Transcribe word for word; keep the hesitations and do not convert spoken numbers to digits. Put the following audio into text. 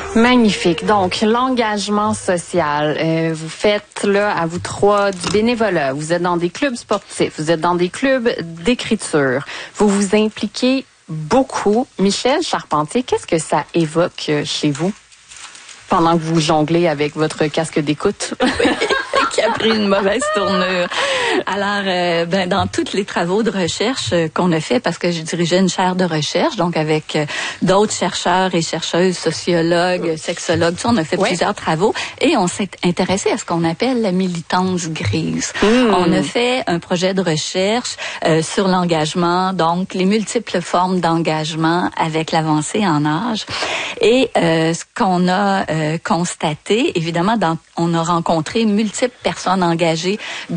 Magnifique. Donc, l'engagement social. Euh, vous faites, là, à vous trois, du bénévolat. Vous êtes dans des clubs sportifs. Vous êtes dans des clubs d'écriture. Vous vous impliquez beaucoup. Michel Charpentier, qu'est-ce que ça évoque chez vous pendant que vous jonglez avec votre casque d'écoute? Qui a pris une mauvaise tournure. Alors, euh, ben, dans tous les travaux de recherche euh, qu'on a fait, parce que je dirigeais une chaire de recherche, donc avec euh, d'autres chercheurs et chercheuses, sociologues, sexologues, tu sais, on a fait ouais. plusieurs travaux et on s'est intéressé à ce qu'on appelle la militance grise. Mmh. On a fait un projet de recherche euh, sur l'engagement, donc les multiples formes d'engagement avec l'avancée en âge. Et euh, ce qu'on a euh, constaté, évidemment, dans, on a rencontré multiples personnes engagées